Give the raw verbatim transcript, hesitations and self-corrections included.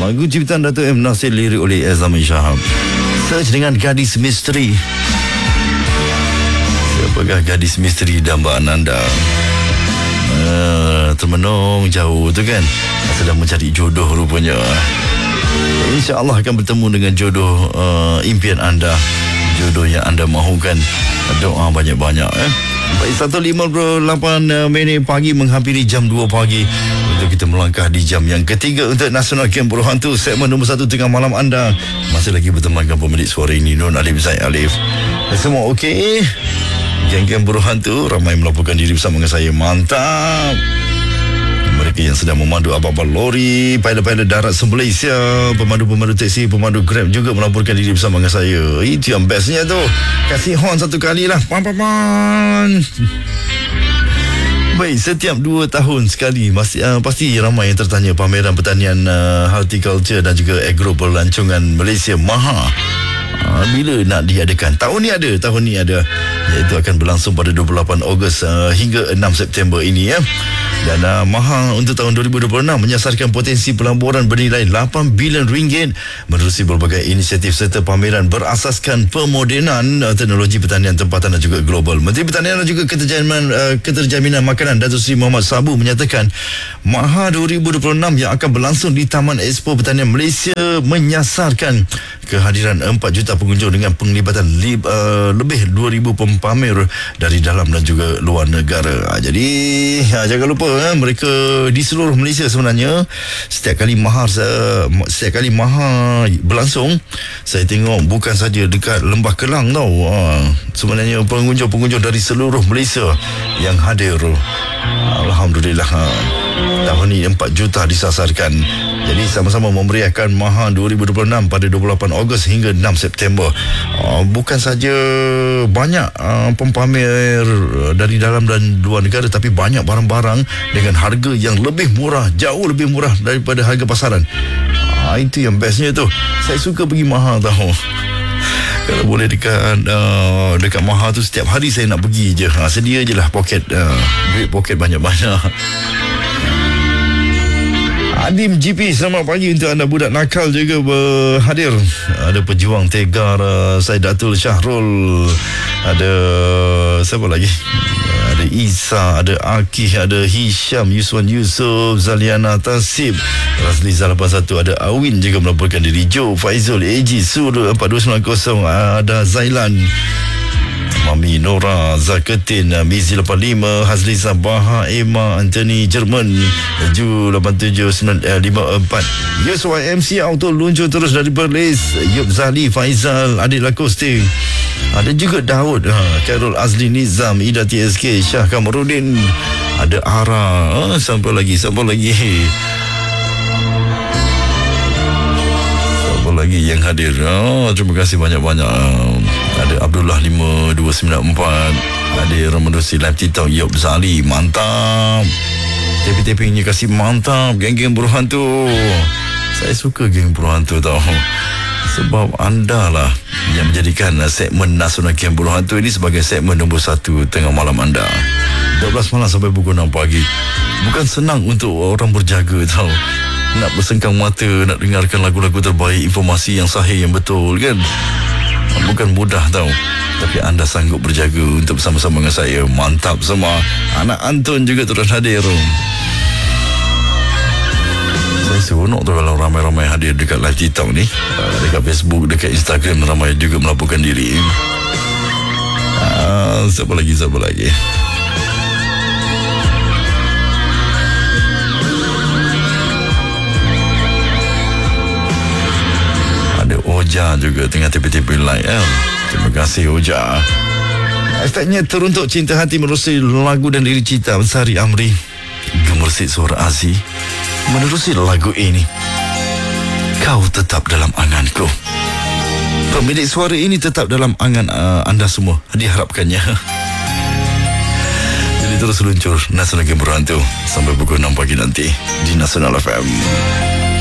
Lagu ciptaan Dato' M. Nasir, lirik oleh Azamin Shahab. Search dengan Gadis Misteri. Siapakah gadis misteri dambaan anda? Uh, termenung jauh tu kan, sedang mencari jodoh rupanya. InsyaAllah akan bertemu dengan jodoh uh, impian anda, jodoh yang anda mahukan. Doa banyak-banyak eh. Baik, satu lima puluh lapan minit pagi menghampiri jam dua pagi untuk kita melangkah di jam yang ketiga untuk Nasional Camp Buruh Hantu, segmen nombor satu tengah malam anda. Masih lagi bertemankan pemilik suara ini, Nun Alif Zaid Alif. Semua okey? Geng-geng Buruh Hantu ramai melaporkan diri bersama dengan saya. Mantap. Mereka yang sedang memandu abang-abang lori, pilot-pilot darat se-Malaysia, pemandu-pemandu teksi, pemandu Grab juga melaporkan diri bersama dengan saya. Itu yang bestnya tu. Kasih horn satu kali lah. Pan-pan-pan. Baik, setiap dua tahun sekali masih, uh, pasti ramai yang tertanya pameran pertanian, uh, horticulture dan juga agro pelancongan Malaysia MAHA. Uh, bila nak diadakan? Tahun ni ada, tahun ni ada. Iaitu akan berlangsung pada dua puluh lapan Ogos uh, hingga enam September ini ya. Dan uh, MAHA untuk tahun dua ribu dua puluh enam menyasarkan potensi pelaburan bernilai lapan bilion ringgit menerusi berbagai inisiatif serta pameran berasaskan pemodenan uh, teknologi pertanian tempatan dan juga global. Menteri Pertanian dan juga Keterjaminan, uh, Keterjaminan Makanan Datuk Seri Muhammad Sabu menyatakan MAHA dua ribu dua puluh enam yang akan berlangsung di Taman Expo Pertanian Malaysia menyasarkan kehadiran empat juta pengunjung dengan penglibatan li, uh, lebih dua ribu pempamer dari dalam dan juga luar negara. Ha, jadi ha, jangan lupa eh, mereka di seluruh Malaysia sebenarnya. Setiap kali MAHA setiap kali MAHA berlangsung, saya tengok bukan saja dekat Lembah Kelang tau. Ha, sebenarnya pengunjung-pengunjung dari seluruh Malaysia yang hadir. Alhamdulillah. Ha, tahun ini empat juta disasarkan. Jadi sama-sama memeriahkan MAHA dua ribu dua puluh enam pada dua puluh lapan Ogos hingga enam September. Uh, bukan saja banyak uh, pempamer dari dalam dan luar negara, tapi banyak barang-barang dengan harga yang lebih murah, jauh lebih murah daripada harga pasaran. Uh, itu yang bestnya tu. Saya suka pergi MAHA tahu. Kalau boleh dekat uh, dekat MAHA tu setiap hari saya nak pergi je. Uh, sedia je lah poket, uh, duit poket banyak-banyak. Adim G P, selamat pagi untuk anda budak nakal juga berhadir. Ada pejuang Tegar, uh, Saidatul Syahrul, ada siapa lagi? Ada Isa, ada Akih, ada Hisham, Yuswan Yusof, Zaliana Tasib, Razliza lapan satu, ada Awin juga melaporkan diri. Joe, Faizul, A G, Sur empat dua sembilan kosong, ada Zailan, Mami Nora, Zaketin, Mizi lapan lima, Hazliza Baha, Emma, Anthony Jerman, Ju lapan tujuh sembilan lima empat. Yes, Y M C Auto luncur terus dari Perlis. Yub Zali, Faizal, Adil Lakosti. Ada juga Daud, ha, Khairul Azli Nizam, Ida T S K, Syah Kamarudin, ada Ara, ha, siapa lagi, siapa lagi? Siapa lagi yang hadir? Oh, terima kasih banyak-banyak. Ada Abdullah lima dua sembilan empat, ada Ramadosi Live TikTok, Yop Zali, mantap. Tapping-tappingnya kasih mantap. Geng-geng Buruh Hantu, saya suka geng Buruh Hantu tau, sebab anda lah yang menjadikan segmen Nasional Camp Buruh Hantu ini sebagai segmen nombor satu tengah malam anda, dua belas malam sampai pukul enam pagi. Bukan senang untuk orang berjaga tau, nak bersengkang mata, nak dengarkan lagu-lagu terbaik, informasi yang sahih, yang betul kan. Bukan mudah tau, tapi anda sanggup berjaga untuk bersama-sama dengan saya. Mantap semua. Anak Anton juga turut hadir. Saya seronok tu kalau ramai-ramai hadir dekat live TikTok ni, dekat Facebook, dekat Instagram ramai juga melaporkan diri. Ah, siapa lagi, siapa lagi? Oja juga tengah tipe-tipe like eh. Terima kasih Oja. Hashtagnya teruntuk cinta hati menerusi lagu dan lirik cipta Sari Amri. Gemersit suara Aziz menerusi lagu ini. Kau tetap dalam anganku. Pemilik suara ini tetap dalam angan uh, anda semua, diharapkannya. Jadi terus luncur Nasional Camp Buruh Hantu sampai pukul enam pagi nanti di Nasional F M.